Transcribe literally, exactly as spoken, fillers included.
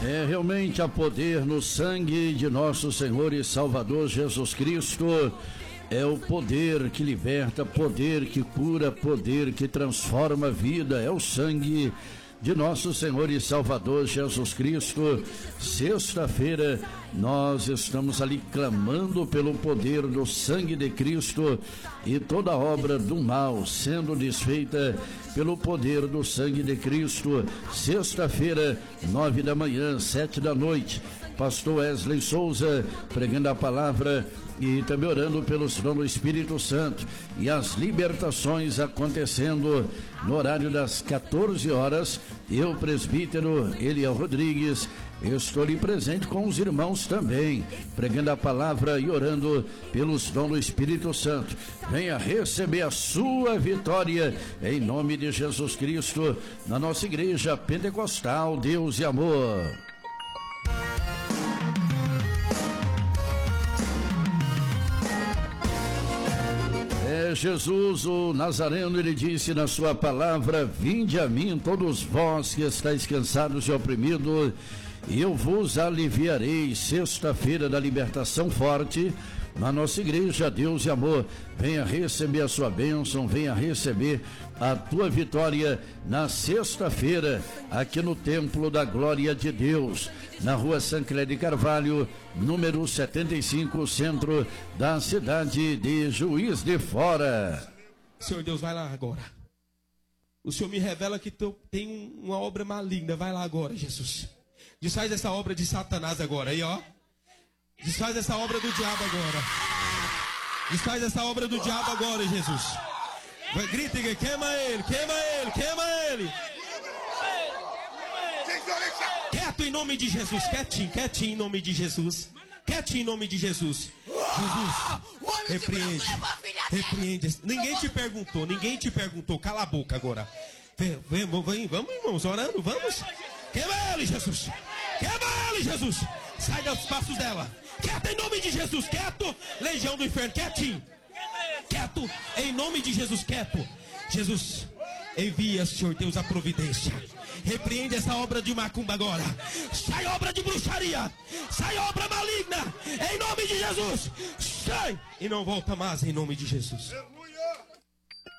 É, realmente há poder no sangue de nosso Senhor e Salvador Jesus Cristo. É o poder que liberta, poder que cura, poder que transforma a vida. É o sangue de nosso Senhor e Salvador Jesus Cristo. Sexta-feira nós estamos ali clamando pelo poder do sangue de Cristo e toda obra do mal sendo desfeita pelo poder do sangue de Cristo. Sexta-feira, nove da manhã, sete da noite, pastor Wesley Souza pregando a palavra e também orando pelo Senhor Espírito Santo, e as libertações acontecendo no horário das quatorze horas. Eu, presbítero Eliel Rodrigues, estou ali presente com os irmãos também, pregando a palavra e orando pelos dons do Espírito Santo. Venha receber a sua vitória em nome de Jesus Cristo na nossa igreja pentecostal Deus e Amor. É Jesus, o Nazareno, ele disse na sua palavra: vinde a mim todos vós que estáis cansados e oprimidos, e eu vos aliviarei. Sexta-feira da libertação forte na nossa igreja Deus e Amor. Venha receber a sua bênção, venha receber a tua vitória na sexta-feira aqui no Templo da Glória de Deus, na rua Sancler de Carvalho, número setenta e cinco, centro da cidade de Juiz de Fora. Senhor Deus, vai lá agora. O Senhor me revela que tem uma obra maligna. Vai lá agora, Jesus. Desfaz essa obra de Satanás agora. Aí, ó. Desfaz essa obra do diabo agora. Desfaz essa obra do diabo agora, Jesus. Vai, grita e queima ele, queima ele, queima ele. Quieto em nome de Jesus, quietinho, quietinho em nome de Jesus. Quietinho em nome de Jesus. Jesus, repreende, repreende. Ninguém te perguntou, ninguém te perguntou. Cala a boca agora. Vem, vem, vem, vamos, irmãos, orando, vamos. Queima ele, Jesus. Queima ele, Jesus. Sai dos passos dela. Quieto em nome de Jesus, quieto. Legião do inferno, quietinho. Quieto, em nome de Jesus, quieto. Jesus, envia, Senhor Deus, a providência. Repreende essa obra de macumba agora. Sai obra de bruxaria. Sai obra maligna. Em nome de Jesus. Sai. E não volta mais em nome de Jesus.